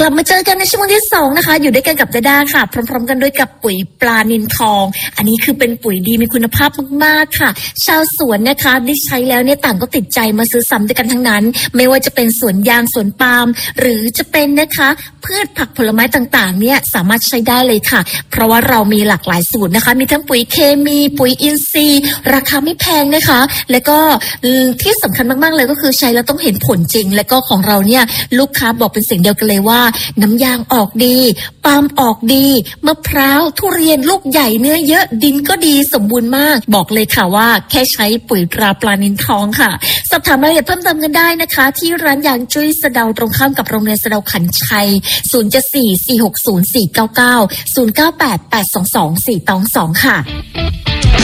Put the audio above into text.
กลับมาเจอกันในช่วงที่2นะคะอยู่ด้วยกันกับดาด้าค่ะพร้อมๆกันด้วยกับปุ๋ยปลานิลทองอันนี้คือเป็นปุ๋ยดีมีคุณภาพมากๆค่ะชาวสวนนะคะได้ใช้แล้วเนี่ยต่างก็ติดใจมาซื้อซ้ำด้วยกันทั้งนั้นไม่ว่าจะเป็นสวนยางสวนปาล์มหรือจะเป็นนะคะพืชผักผลไม้ต่างๆเนี่ยสามารถใช้ได้เลยค่ะเพราะว่าเรามีหลากหลายสูตรนะคะมีทั้งปุ๋ยเคมีปุ๋ยอินทรีย์ราคาไม่แพงนะคะแล้วก็ที่สำคัญมากๆเลยก็คือใช้แล้วต้องเห็นผลจริงแล้วก็ของเราเนี่ยลูกค้าบอกเป็นเสียงเดียวกันเลยว่าน้ำยางออกดีปาล์มออกดีมะพร้าวทุเรียนลูกใหญ่เนื้อเยอะดินก็ดีสมบูรณ์มากบอกเลยค่ะว่าแค่ใช้ปุ๋ยตราปลานิลทองค่ะสอบถามรายละเอียดเพิ่มเติมกันได้นะคะที่ร้านยางจุ้ยสะเดาตรงข้ามกับโรงเรียนสะเดาขันชัย074 460 499 098 822 422ค่ะ